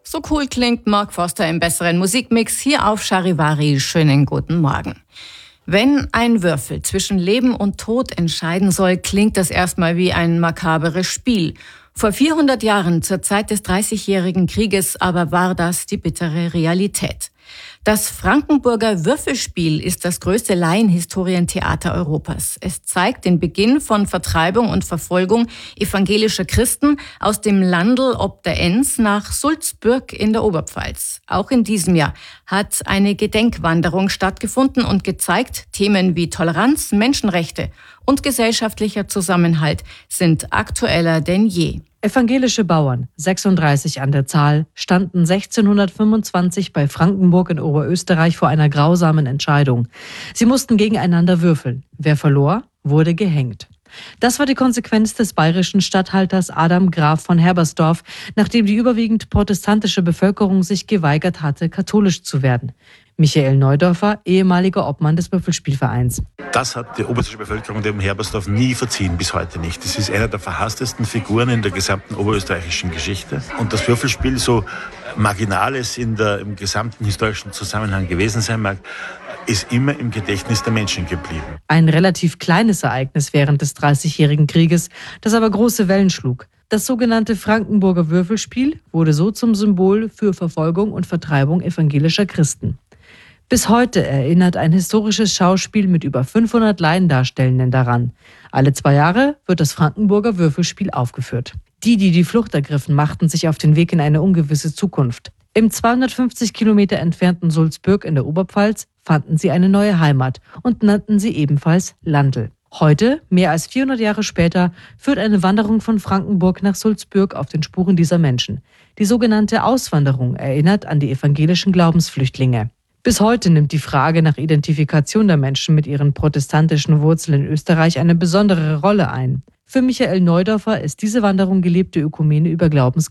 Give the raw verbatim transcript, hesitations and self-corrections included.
So cool klingt Mark Foster im besseren Musikmix hier auf Charivari. Schönen guten Morgen. Wenn ein Würfel zwischen Leben und Tod entscheiden soll, klingt das erstmal wie ein makaberes Spiel. Vor vierhundert Jahren, zur Zeit des Dreißigjährigen Krieges, aber war das die bittere Realität. Das Frankenburger Würfelspiel ist das größte Laienhistorientheater Europas. Es zeigt den Beginn von Vertreibung und Verfolgung evangelischer Christen aus dem Landl ob der Enns nach Sulzbürg in der Oberpfalz. Auch in diesem Jahr hat eine Gedenkwanderung stattgefunden und gezeigt, Themen wie Toleranz, Menschenrechte und gesellschaftlicher Zusammenhalt sind aktueller denn je. Evangelische Bauern, sechsunddreißig an der Zahl, standen sechzehnhundertfünfundzwanzig bei Frankenburg in Oberösterreich vor einer grausamen Entscheidung. Sie mussten gegeneinander würfeln. Wer verlor, wurde gehängt. Das war die Konsequenz des bayerischen Statthalters Adam Graf von Herbersdorf, nachdem die überwiegend protestantische Bevölkerung sich geweigert hatte, katholisch zu werden. Michael Neudorfer, ehemaliger Obmann des Würfelspielvereins. Das hat die oberösterreichische Bevölkerung dem Herbersdorf nie verziehen, bis heute nicht. Das ist einer der verhasstesten Figuren in der gesamten oberösterreichischen Geschichte. Und das Würfelspiel, so marginal es in der, im gesamten historischen Zusammenhang gewesen sein mag, ist immer im Gedächtnis der Menschen geblieben. Ein relativ kleines Ereignis während des Dreißigjährigen Krieges, das aber große Wellen schlug. Das sogenannte Frankenburger Würfelspiel wurde so zum Symbol für Verfolgung und Vertreibung evangelischer Christen. Bis heute erinnert ein historisches Schauspiel mit über fünfhundert Laiendarstellenden daran. Alle zwei Jahre wird das Frankenburger Würfelspiel aufgeführt. Die, die die Flucht ergriffen, machten sich auf den Weg in eine ungewisse Zukunft. Im zweihundertfünfzig Kilometer entfernten Sulzbürg in der Oberpfalz fanden sie eine neue Heimat und nannten sie ebenfalls Landl. Heute, mehr als vierhundert Jahre später, führt eine Wanderung von Frankenburg nach Sulzbürg auf den Spuren dieser Menschen. Die sogenannte Auswanderung erinnert an die evangelischen Glaubensflüchtlinge. Bis heute nimmt die Frage nach Identifikation der Menschen mit ihren protestantischen Wurzeln in Österreich eine besondere Rolle ein. Für Michael Neudorfer ist diese Wanderung gelebte Ökumene über Glaubens